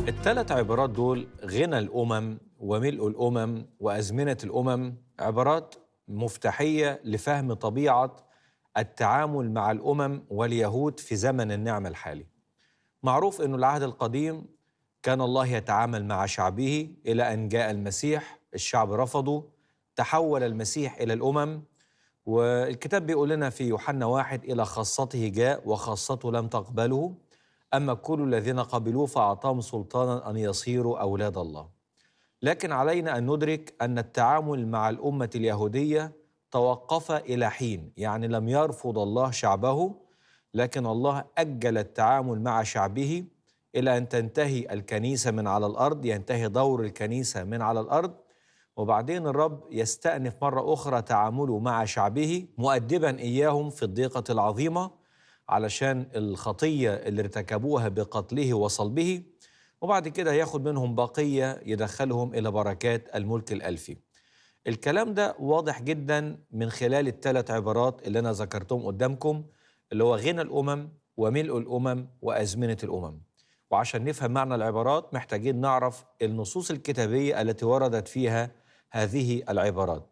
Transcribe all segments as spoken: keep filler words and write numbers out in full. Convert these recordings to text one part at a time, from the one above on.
الثلاث عبارات دول غنى الأمم وملء الأمم وأزمنة الأمم عبارات مفتاحية لفهم طبيعة التعامل مع الأمم واليهود في زمن النعمة الحالي. معروف أن العهد القديم كان الله يتعامل مع شعبه إلى أن جاء المسيح، الشعب رفضه، تحول المسيح إلى الأمم، والكتاب بيقول لنا في يوحنا واحد: إلى خاصته جاء وخاصته لم تقبله، أما كل الذين قبلوه فأعطاهم سلطانا أن يصيروا أولاد الله. لكن علينا أن ندرك أن التعامل مع الأمة اليهودية توقف إلى حين، يعني لم يرفض الله شعبه، لكن الله أجل التعامل مع شعبه إلى أن تنتهي الكنيسة من على الأرض، ينتهي دور الكنيسة من على الأرض، وبعدين الرب يستأنف مرة أخرى تعامله مع شعبه، مؤدبا إياهم في الضيقة العظيمة علشان الخطية اللي ارتكبوها بقتله وصلبه، وبعد كده ياخد منهم بقية يدخلهم إلى بركات الملك الألفي. الكلام ده واضح جدا من خلال الثلاث عبارات اللي أنا ذكرتهم قدامكم، اللي هو غنى الأمم وملء الأمم وأزمنة الأمم. وعشان نفهم معنى العبارات محتاجين نعرف النصوص الكتابية التي وردت فيها هذه العبارات.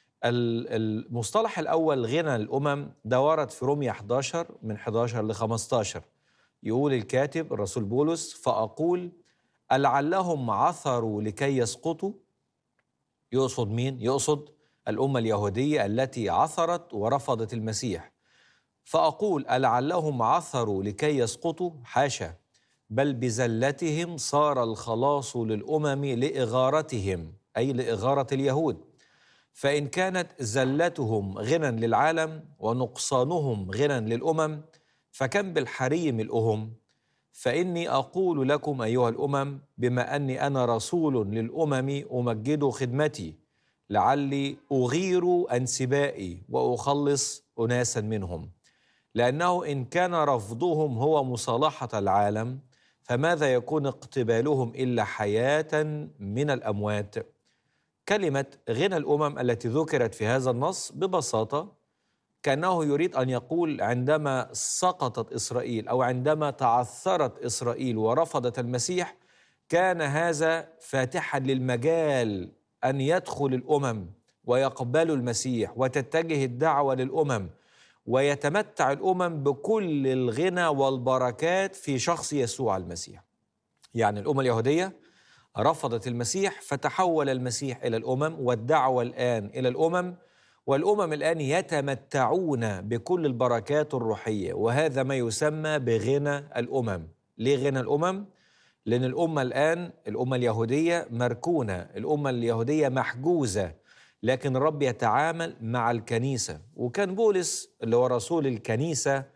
المصطلح الأول غنى الأمم ده ورد في رومية حداشر من حداشر ل خمستاشر. يقول الكاتب الرسول بولس: فأقول ألعلهم عثروا لكي يسقطوا. يقصد مين؟ يقصد الأمة اليهودية التي عثرت ورفضت المسيح. فأقول ألعلهم عثروا لكي يسقطوا؟ حاشا، بل بزلتهم صار الخلاص للأمم لإغارتهم، أي لإغارة اليهود. فإن كانت زلتهم غنى للعالم ونقصانهم غنى للأمم، فكم بالحري ملؤهم. فإني أقول لكم أيها الأمم، بما أني أنا رسول للأمم أمجد خدمتي، لعلي أغير أنسبائي وأخلص أناسا منهم. لأنه إن كان رفضهم هو مصالحة العالم، فماذا يكون اقتبالهم إلا حياة من الأموات؟ كلمة غنى الأمم التي ذكرت في هذا النص ببساطة كأنه يريد أن يقول عندما سقطت إسرائيل أو عندما تعثرت إسرائيل ورفضت المسيح، كان هذا فاتحا للمجال أن يدخل الأمم ويقبلوا المسيح وتتجه الدعوة للأمم ويتمتع الأمم بكل الغنى والبركات في شخص يسوع المسيح. يعني الأمة اليهودية رفضت المسيح فتحول المسيح إلى الأمم، والدعوة الآن إلى الأمم، والأمم الآن يتمتعون بكل البركات الروحية، وهذا ما يسمى بغنى الأمم. ليه غنى الأمم؟ لأن الأمة الآن، الأمة اليهودية مركونة، الأمة اليهودية محجوزة، لكن الرب يتعامل مع الكنيسة. وكان بولس اللي هو رسول الكنيسة